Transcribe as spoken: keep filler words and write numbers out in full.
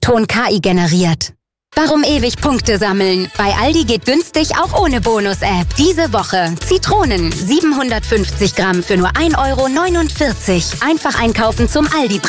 O-Ton K I generiert. Warum ewig Punkte sammeln? Bei Aldi geht günstig auch ohne Bonus-App. Diese Woche Zitronen siebenhundertfünfzig Gramm für nur ein Euro neunundvierzig. Einfach einkaufen zum Aldi.